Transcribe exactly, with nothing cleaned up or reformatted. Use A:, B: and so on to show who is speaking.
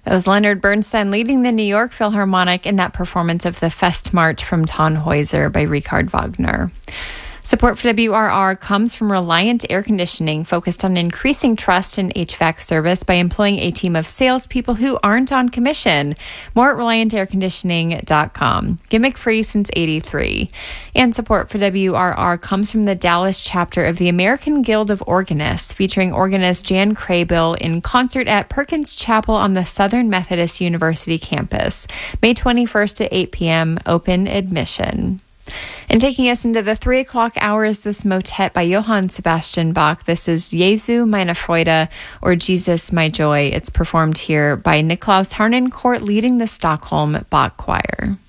A: That was Leonard Bernstein leading the New York Philharmonic in that performance of the Festmarch from Tannhäuser by Richard Wagner. Support for W R R comes from Reliant Air Conditioning, focused on increasing trust in H V A C service by employing a team of salespeople who aren't on commission. More at reliant air conditioning dot com. Gimmick free since eighty-three. And support for W R R comes from the Dallas chapter of the American Guild of Organists, featuring organist Jan Craybill in concert at Perkins Chapel on the Southern Methodist University campus. May twenty-first at eight p.m., open admission. And taking us into the three o'clock hour is this motet by Johann Sebastian Bach. This is Jesu meine Freude, or Jesus my joy. It's performed here by Niklaus Harnoncourt leading the Stockholm Bach Choir.